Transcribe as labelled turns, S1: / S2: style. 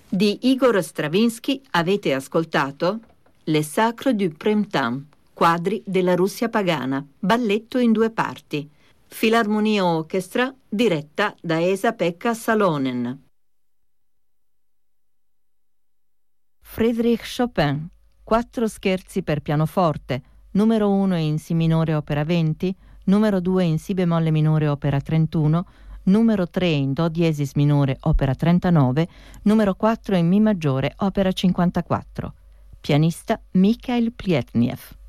S1: Di Igor Stravinsky avete ascoltato Le Sacre du Printemps, quadri della Russia pagana, balletto in 2 parti, Filarmonia Orchestra diretta da Esa-Pekka Salonen. Friedrich Chopin, 4 scherzi per pianoforte, numero 1 in Si minore opera 20, numero 2 in Si bemolle minore opera 31, numero 3 in Do diesis minore opera 39, numero 4 in Mi maggiore opera 54. Pianista Mikhail Pletnev.